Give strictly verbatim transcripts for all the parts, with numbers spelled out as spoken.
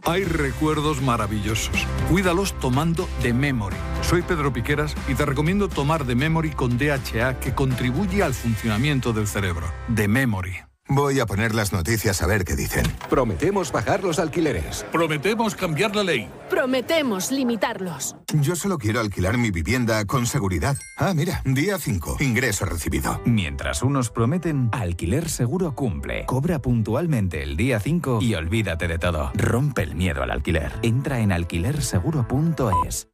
Hay recuerdos maravillosos. Cuídalos tomando The Memory. Soy Pedro Piqueras y te recomiendo tomar The Memory con D H A, que contribuye al funcionamiento del cerebro. The Memory. Voy a poner las noticias a ver qué dicen. Prometemos bajar los alquileres. Prometemos cambiar la ley. Prometemos limitarlos. Yo solo quiero alquilar mi vivienda con seguridad. Ah, mira, día cinco, ingreso recibido. Mientras unos prometen, Alquiler Seguro cumple. Cobra puntualmente el día cinco y olvídate de todo. Rompe el miedo al alquiler. Entra en alquiler seguro punto es.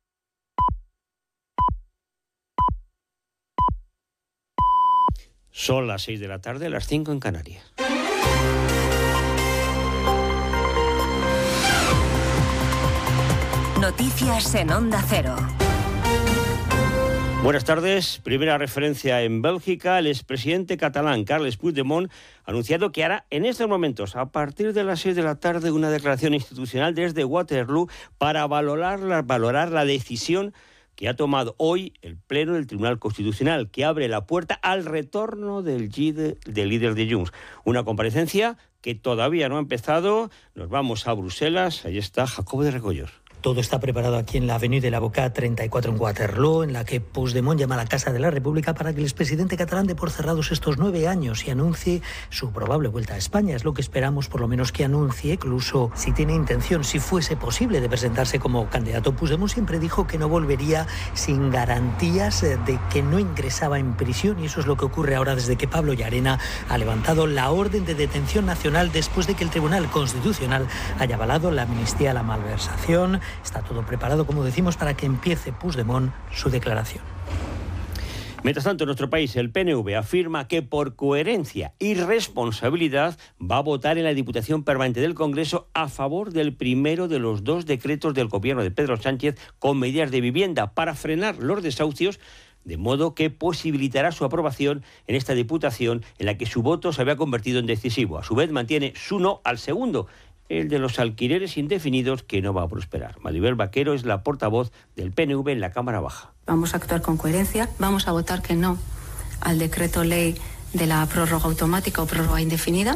Son las seis de la tarde, las cinco en Canarias. Noticias en Onda Cero. Buenas tardes. Primera referencia en Bélgica. El expresidente catalán, Carles Puigdemont, ha anunciado que hará en estos momentos, a partir de las seis de la tarde, una declaración institucional desde Waterloo para valorar la, valorar la decisión que ha tomado hoy el Pleno del Tribunal Constitucional, que abre la puerta al retorno del, del líder de Junts. Una comparecencia que todavía no ha empezado. Nos vamos a Bruselas. Ahí está Jacobo de Recollos. Todo está preparado aquí en la Avenida de l'Avocat treinta y cuatro en Waterloo, en la que Puigdemont llama a la Casa de la República para que el expresidente catalán dé por cerrados estos nueve años y anuncie su probable vuelta a España. Es lo que esperamos, por lo menos que anuncie, incluso si tiene intención, si fuese posible, de presentarse como candidato. Puigdemont siempre dijo que no volvería sin garantías de que no ingresaba en prisión, y eso es lo que ocurre ahora desde que Pablo Llarena ha levantado la orden de detención nacional después de que el Tribunal Constitucional haya avalado la amnistía a la malversación. Está todo preparado, como decimos, para que empiece Puigdemont su declaración. Mientras tanto, en nuestro país, el P N V afirma que por coherencia y responsabilidad va a votar en la Diputación Permanente del Congreso a favor del primero de los dos decretos del gobierno de Pedro Sánchez con medidas de vivienda para frenar los desahucios, de modo que posibilitará su aprobación en esta Diputación, en la que su voto se había convertido en decisivo. A su vez, mantiene su no al segundo, el de los alquileres indefinidos, que no va a prosperar. Maribel Vaquero es la portavoz del P N V en la Cámara Baja. Vamos a actuar con coherencia, vamos a votar que no al decreto ley de la prórroga automática o prórroga indefinida,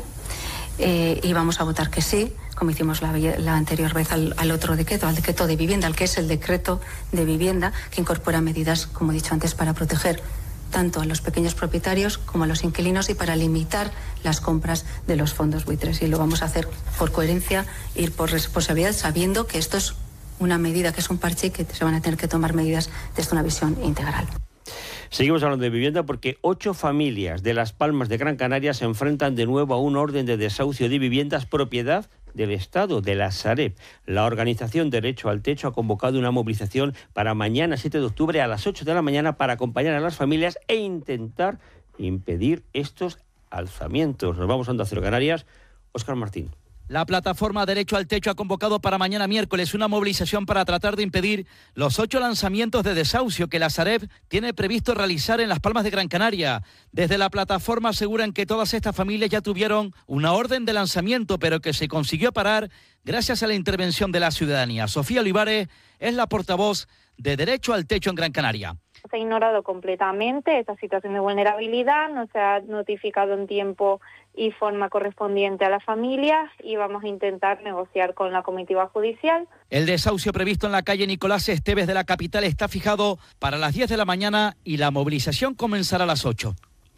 eh, y vamos a votar que sí, como hicimos la, la anterior vez, al, al otro decreto, al decreto de vivienda, al que es el decreto de vivienda, que incorpora medidas, como he dicho antes, para proteger tanto a los pequeños propietarios como a los inquilinos y para limitar las compras de los fondos buitres. Y lo vamos a hacer por coherencia y por responsabilidad, sabiendo que esto es una medida, que es un parche, y que se van a tener que tomar medidas desde una visión integral. Seguimos hablando de vivienda porque ocho familias de Las Palmas de Gran Canaria se enfrentan de nuevo a un orden de desahucio de viviendas propiedad del Estado, de la Sareb. La organización Derecho al Techo ha convocado una movilización para mañana, siete de octubre, a las ocho de la mañana, para acompañar a las familias e intentar impedir estos alzamientos. Nos vamos a Onda Cero Canarias. Óscar Martín. La plataforma Derecho al Techo ha convocado para mañana miércoles una movilización para tratar de impedir los ocho lanzamientos de desahucio que la Sareb tiene previsto realizar en Las Palmas de Gran Canaria. Desde la plataforma aseguran que todas estas familias ya tuvieron una orden de lanzamiento, pero que se consiguió parar gracias a la intervención de la ciudadanía. Sofía Olivares es la portavoz de Derecho al Techo en Gran Canaria. Se ha ignorado completamente esta situación de vulnerabilidad, no se ha notificado en tiempo y forma correspondiente a las familias, y vamos a intentar negociar con la comitiva judicial. El desahucio previsto en la calle Nicolás Esteves de la capital está fijado para las diez de la mañana y la movilización comenzará a las ocho.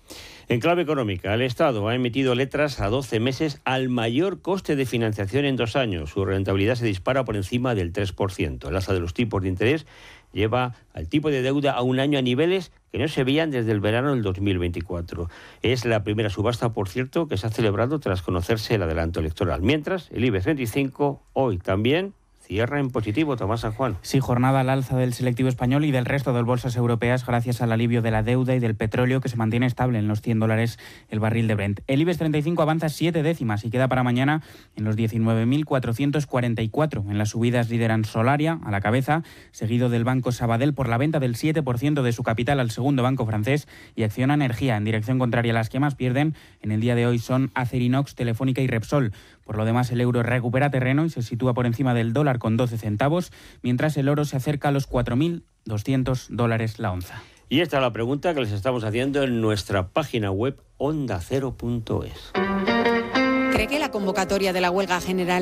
En clave económica, el Estado ha emitido letras a doce meses al mayor coste de financiación en dos años. Su rentabilidad se dispara por encima del tres por ciento. El alza de los tipos de interés lleva al tipo de deuda a un año a niveles que no se veían desde el verano del dos mil veinticuatro. Es la primera subasta, por cierto, que se ha celebrado tras conocerse el adelanto electoral. Mientras, el IBEX treinta y cinco hoy también cierra en positivo. Tomás San Juan. Sí, jornada al alza del selectivo español y del resto de bolsas europeas gracias al alivio de la deuda y del petróleo, que se mantiene estable en los cien dólares el barril de Brent. El IBEX treinta y cinco avanza siete décimas y queda para mañana en los diecinueve mil cuatrocientos cuarenta y cuatro. En las subidas lideran Solaria a la cabeza, seguido del Banco Sabadell por la venta del siete por ciento de su capital al segundo banco francés, y Acciona Energía en dirección contraria. Las que más pierden en el día de hoy son Acerinox, Telefónica y Repsol. Por lo demás, el euro recupera terreno y se sitúa por encima del dólar con doce centavos, mientras el oro se acerca a los cuatro mil doscientos dólares la onza. Y esta es la pregunta que les estamos haciendo en nuestra página web onda cero punto es. ¿Cree que la convocatoria de la huelga general